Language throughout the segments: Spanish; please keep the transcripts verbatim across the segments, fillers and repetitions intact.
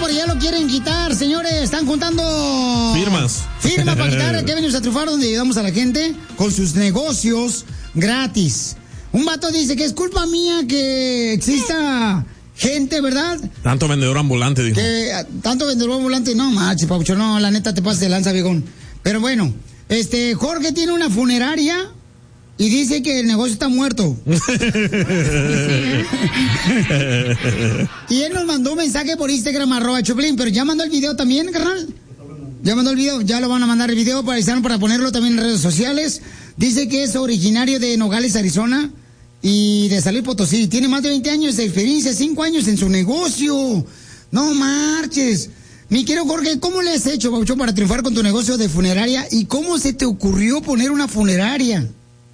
porque ya lo quieren quitar, señores. Están juntando firmas. Firmas para quitar a Kevin a Triunfar, donde ayudamos a la gente con sus negocios gratis. Un vato dice que es culpa mía que exista gente, ¿verdad? Tanto vendedor ambulante, dijo. Que, tanto vendedor ambulante, no, macho, Paucho, no, la neta te pasas de lanza, viejón. Pero bueno, este, Jorge tiene una funeraria y dice que el negocio está muerto. Y él nos mandó un mensaje por Instagram, arroba Choplin, pero ya mandó el video también, carnal. Ya mandó el video, ya lo van a mandar el video para, para ponerlo también en redes sociales. Dice que es originario de Nogales, Arizona, y de San Luis Potosí. Tiene más de veinte años de experiencia, cinco años en su negocio. No marches. Mi querido Jorge, ¿cómo le has hecho, Pauchón, para triunfar con tu negocio de funeraria? ¿Y cómo se te ocurrió poner una funeraria?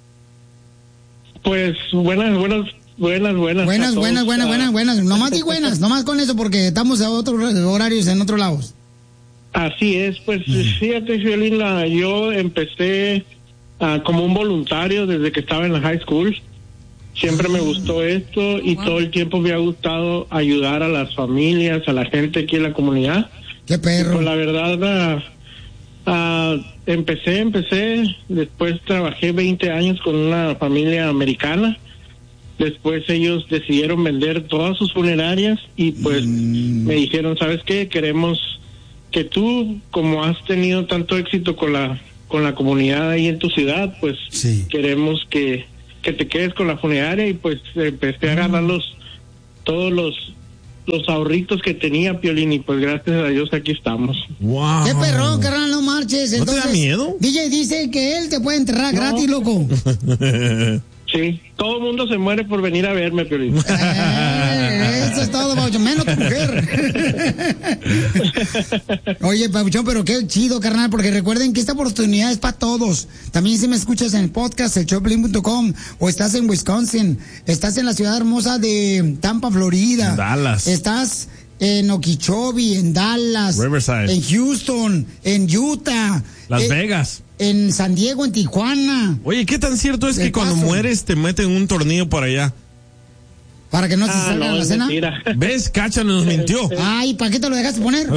Pues buenas, buenas, buenas, buenas. Buenas, buenas, buenas, buenas, buenas. Nomás di buenas, nomás con eso porque estamos a otros horarios en otros lados. Así es, pues fíjate, Fiolina, yo empecé uh, como un voluntario desde que estaba en la high school. Siempre me gustó esto y wow. todo el tiempo me ha gustado ayudar a las familias, a la gente aquí en la comunidad. ¡Qué perro! Y pues la verdad, uh, uh, empecé, empecé, después trabajé veinte años con una familia americana. Después ellos decidieron vender todas sus funerarias y pues mm. me dijeron, ¿sabes qué? Queremos que tú, como has tenido tanto éxito con la con la comunidad ahí en tu ciudad, pues sí. queremos que, que te quedes con la funeraria. Y pues empecé a agarrar los todos los los ahorritos que tenía, Piolín, y pues gracias a Dios aquí estamos. Wow. ¡Qué perrón, carnal, no marches! Entonces, ¿no te da miedo? D J dice que él te puede enterrar no. gratis, loco. Sí, todo el mundo se muere por venir a verme, Piolín. Eh, eso es todo, Pauchón, menos tu mujer. Oye, Pauchón, pero qué chido, carnal, porque recuerden que esta oportunidad es para todos. También si me escuchas en el podcast, el choplin punto com, o estás en Wisconsin, estás en la ciudad hermosa de Tampa, Florida. Dallas. Estás en Okeechobee, en Dallas. Riverside. En Houston, en Utah. Las eh, Vegas. En San Diego, en Tijuana. Oye, ¿qué tan cierto es que cuando mueres te meten un tornillo por allá? Para que no te ah, salga no, la cena. Mentira. ¿Ves? Cacha nos mintió. Ay, ¿para qué te lo dejaste poner?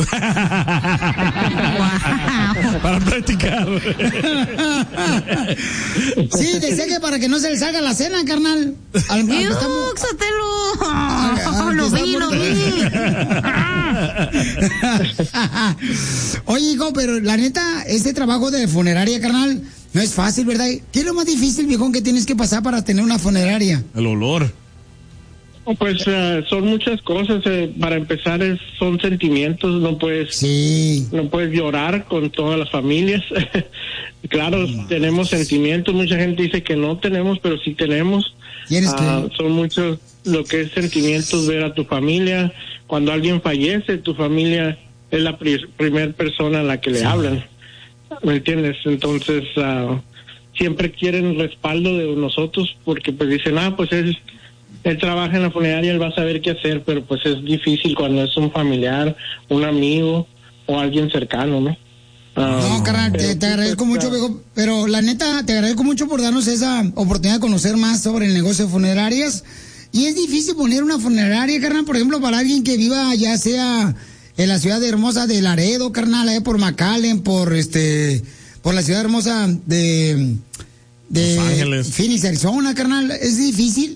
Para practicar. Sí, decía que para que no se le salga la cena, carnal. Al, al, estamos... Lo vi, lo vi. Oye, hijo, pero la neta, este trabajo de funeraria, carnal, no es fácil, ¿verdad? ¿Qué es lo más difícil, viejón, que tienes que pasar para tener una funeraria? El olor. Pues uh, son muchas cosas. Eh, para empezar, es, son sentimientos. No puedes, sí. no puedes llorar con todas las familias. Claro, no, tenemos sentimientos. Mucha gente dice que no tenemos, pero sí tenemos. ¿Tienes uh, que? Son muchos lo que es sentimientos, ver a tu familia. Cuando alguien fallece, tu familia es la pri- primer persona a la que le sí. hablan. ¿Me entiendes? Entonces, uh, siempre quieren respaldo de nosotros porque pues dicen, ah, pues es... él trabaja en la funeraria, él va a saber qué hacer, pero pues es difícil cuando es un familiar, un amigo o alguien cercano, ¿no? Uh, no, carnal, te, te agradezco mucho, uh, viejo, pero la neta, te agradezco mucho por darnos esa oportunidad de conocer más sobre el negocio de funerarias. Y es difícil poner una funeraria, carnal, por ejemplo, para alguien que viva ya sea en la ciudad hermosa de Laredo, carnal, allá por McAllen, por este, por la ciudad hermosa de, de Los Ángeles, Phoenix, Arizona, carnal, ¿es difícil?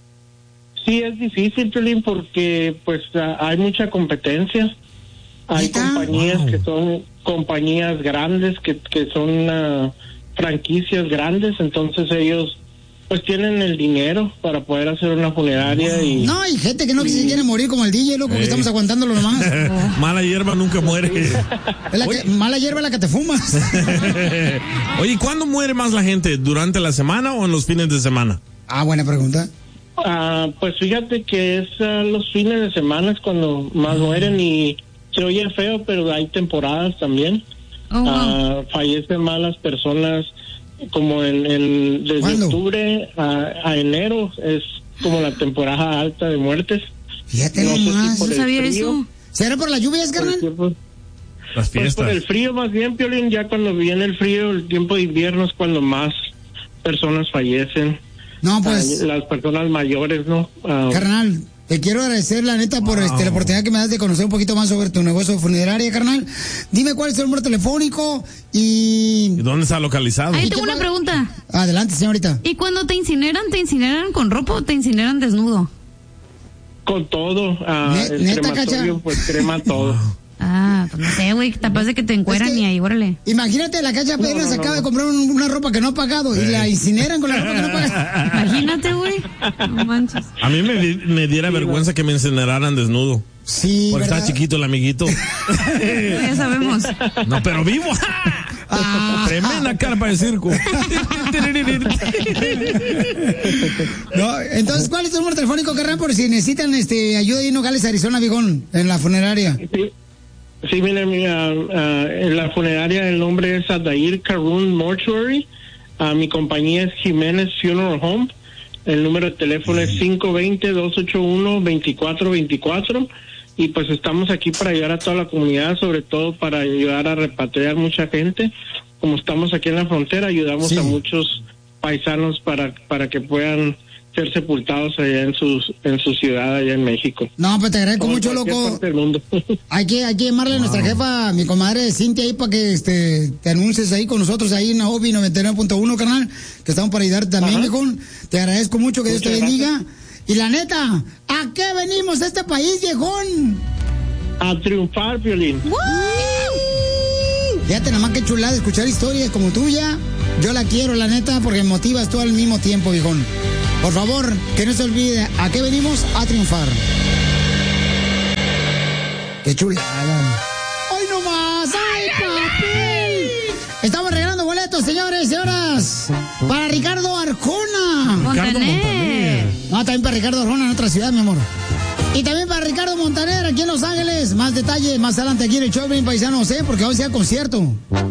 Sí, es difícil, Piolín, porque pues uh, hay mucha competencia. Hay ¿Neta? compañías Wow. que son compañías grandes, que, que son uh, franquicias grandes, entonces ellos pues tienen el dinero para poder hacer una funeraria. Wow. y No, hay gente que no y... se quiere morir como el D J, loco, hey. que estamos aguantándolo nomás. Mala hierba nunca muere. Es la que, mala hierba es la que te fumas. Oye, ¿cuándo muere más la gente? ¿Durante la semana o en los fines de semana? Ah, buena pregunta. Uh, pues fíjate que es uh, los fines de semana es cuando más mueren y se oye feo, pero hay temporadas también. Oh, wow. uh, fallecen más las personas como en, en desde ¿Cuándo? octubre a, a enero es como la temporada alta de muertes. Fíjate no nomás, no sabía frío, eso. ¿Será por las lluvias, carnal? Pues, las fiestas. Pues por el frío más bien, Piolín, ya cuando viene el frío, el tiempo de invierno es cuando más personas fallecen. No, pues. Uh, las personas mayores, ¿no? Uh, carnal, Te quiero agradecer, la neta, por wow. este, la oportunidad que me das de conocer un poquito más sobre tu negocio de funeraria, carnal. Dime cuál es tu número telefónico y... ¿Y dónde está localizado? Ahí tengo una pregunta. Adelante, señorita. ¿Y cuando te incineran, te incineran con ropa o te incineran desnudo? Con todo. Uh, Ne- el neta, crematorio, Cacha. pues crema todo. Ah, pues no sé, güey, capaz de que te encueran es que, y ahí, órale. Imagínate, la Cacha apenas no, no, acaba no. de comprar un, una ropa que no ha pagado eh. y la incineran con la ropa que no ha pagado. Imagínate, güey. No manches. A mí me, me diera sí, vergüenza no. que me incineraran desnudo. Sí, porque ¿verdad? está chiquito el amiguito. Ya sabemos. No, pero vivo. Ah. Tremenda carpa de circo. No, entonces, ¿cuál es tu número telefónico, carnal? Por si necesitan este ayuda ahí en Nogales, Arizona, Vigón, en la funeraria. Sí, sí mira, mira uh, en la funeraria el nombre es Adair Carun Mortuary. Uh, mi compañía es Jiménez Funeral Home. El número de teléfono es cinco dos cero, dos ocho uno, dos cuatro dos cuatro. Y pues estamos aquí para ayudar a toda la comunidad, sobre todo para ayudar a repatriar mucha gente. Como estamos aquí en la frontera, ayudamos sí. a muchos paisanos para para que puedan ser sepultados allá en sus en su ciudad, allá en México. No, pues te agradezco Como mucho, loco. Parte del mundo. Hay que hay que llamarle wow. a nuestra jefa, mi comadre Cintia, ahí para que este te anuncies ahí con nosotros ahí en O B I noventa y nueve punto uno, carnal, que estamos para ayudarte también, viejón. Te agradezco mucho, que Muchas Dios te bendiga. Gracias. Y la neta, ¿a qué venimos a este país, viejón? A triunfar, Piolín. ¡Woo! Fíjate, nada más que chulada escuchar historias como tuya. Yo la quiero, la neta, porque me motivas tú al mismo tiempo, viejón. Por favor, que no se olvide, ¿a qué venimos? A triunfar. ¡Qué chulada! ¡Hoy no más! ¡Ay, papi! Estamos regalando boletos, señores y señoras, para Ricardo Arjona. Montaner. No, también para Ricardo Arjona en otra ciudad, mi amor. Y también para Ricardo Montaner aquí en Los Ángeles. Más detalles más adelante aquí en el show, bien paisanos, ¿eh? Porque hoy sea concierto.